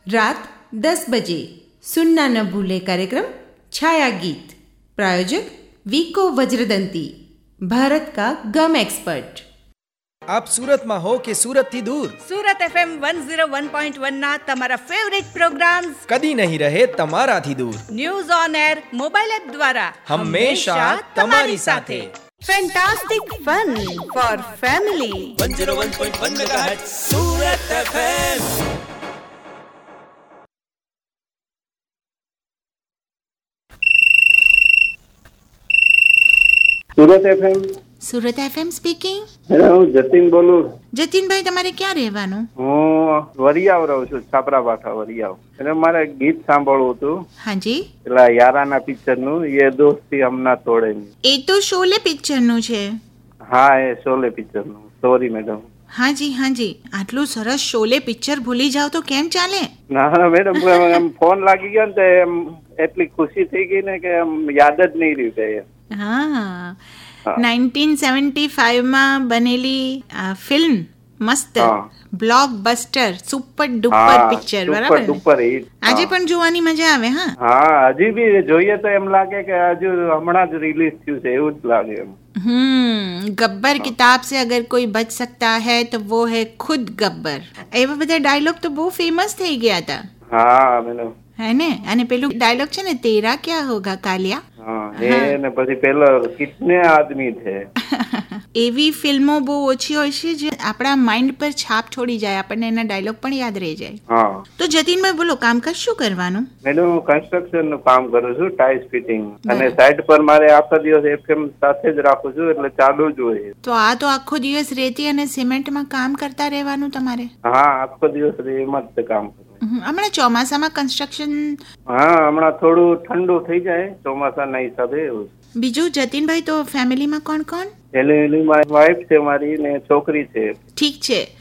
रात 10 बजे सुनना न भूले कार्यक्रम छाया गीत। प्रायोजक वीको वज्रदंती, भारत का गम एक्सपर्ट। આપ સુરતમાં હો કે સુરતથી દૂર, સુરત FM 101.1 ના તમારા ફેવરિટ પ્રોગ્રામ્સ કદી નહીં રહે તમારાથી દૂર. News on air mobile app દ્વારા હંમેશા તમારી સાથે. Fantastic fun four family 101.1 megahertz Surat FM. Surat FM. Surat FM speaking. હું જતીન બોલું. જતીનભાઈ, તમારે ક્યાં રહેવાનું? હું વરિયાવ રહું છું, છાપરાભાઠા વરિયાવ. એટલે મારે ગીત સાંભળવું હતું. હાજી. પેલા યારાના પિક્ચર નું યે દોસ્તી હમના તોડે. એ તો શોલે પિક્ચર નું છે. હા, એ શોલે પિક્ચર નું. Sorry madam. હાજી હાજી, આટલું સરસ શોલે પિક્ચર ભૂલી જાવ તો કેમ ચાલે? ના મેડમ, ફોન લાગી ગયો ને તો એમ એટલી ખુશી થઈ ગઈ ને કે એમ યાદ જ નહીં રહ્યું કે. હા, 1975 માં બનેલી ફિલ્મ મસ્ત, બ્લોકબસ્ટર, સુપર ડુપર પિક્ચર, બરાબર? Super hit. આજે પણ જોવાની મજા આવે. હા, હજી બી જોઈએ તો એમ લાગે કે હજુ હમણાં જ રિલીઝ થયું છે એવું જ લાગે એમ. ગબ્બર કિતાબ से अगर कोई बच सकता है तो वो है खुद गब्बर. એવા બધા ડાયલોગ તો બહુ ફેમસ થઈ ગયા હતા. હા મેડમ. હે ને? અને પેલું ડાયલોગ છે ને, તેરા ક્યાં હોગા કાલિયા. એ ને પછી પેલો કિતને આદમી થે. એવી ફિલ્મો બહુ ઓછી હોય છે જે આપણા માઇન્ડ પર છાપ છોડી જાય, આપણને એના ડાયલોગ પણ યાદ રહી જાય. હા. તો જતીનભાઈ બોલો, કામકાજ શું કરવાનું? મેડમ, હું કન્સ્ટ્રક્શન નું કામ કરું છું, ટાઇલ્સ ફિટિંગ. અને સાઇટ પર મારે આખો દિવસ એફએમ સાથે જ રાખું છું, એટલે ચાલુ જ હોય. તો આ તો આખો દિવસ રેતી અને સિમેન્ટમાં કામ કરતા રહેવાનું તમારે? હા, આખો દિવસ એમાં જ કામ કરું. હમણાં ચોમાસામાં કન્સ્ટ્રક્શન. હા, હમણાં થોડું ઠંડુ થઈ જાય ચોમાસાના હિસાબે એવું. બીજું જતીનભાઈ, તો ફેમિલીમાં કોણ કોણ? એની વાઇફ છે મારી ને છોકરી છે. ઠીક છે,